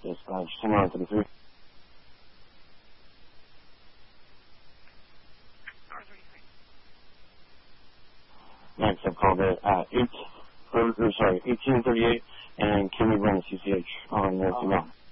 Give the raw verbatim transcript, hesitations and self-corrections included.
Yes, uh, just ten nine thirty-three. Next, I've called it uh, eight, or, or sorry, eighteen thirty-eight, and can we run a C C H on North Email?